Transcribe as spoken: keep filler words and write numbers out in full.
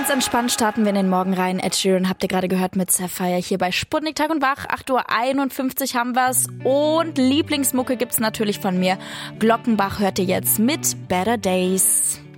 Ganz entspannt starten wir in den Morgen rein. Ed Sheeran habt ihr gerade gehört mit Sapphire hier bei Sputnik Tag und Wach. acht Uhr einundfünfzig haben wir's. Und Lieblingsmucke gibt's natürlich von mir. Glockenbach hört ihr jetzt mit Better Days.